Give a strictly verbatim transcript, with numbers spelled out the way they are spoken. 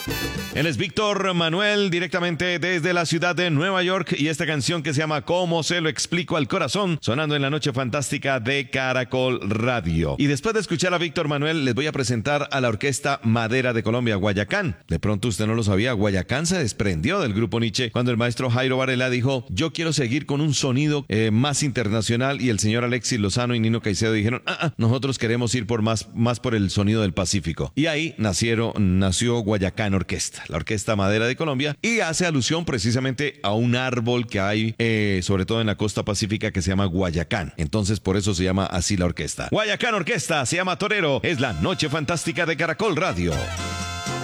Él es Víctor Manuel, directamente desde la ciudad de Nueva York, y esta canción que se llama ¿Cómo se lo explico al corazón?, sonando en la noche fantástica de Caracol Radio. Y después de escuchar a Víctor Manuel, les voy a presentar a la Orquesta Madera de Colombia, Guayacán. De pronto usted no lo sabía, Guayacán se desprendió del grupo Nietzsche cuando el maestro Jairo Varela dijo: yo quiero seguir con un sonido eh, más internacional, y el señor Alexis Lozano y Nino Caicedo dijeron: ah, ah, nosotros queremos ir por más, más por el sonido del Pacífico. Y ahí nacieron, nació Guayacán Orquesta, la Orquesta Madera de Colombia, y hace alusión precisamente a un árbol que hay, eh, sobre todo en la costa pacífica, que se llama Guayacán. Entonces por eso se llama así la orquesta. Guayacán Orquesta, se llama Torero, es la noche fantástica de Caracol Radio.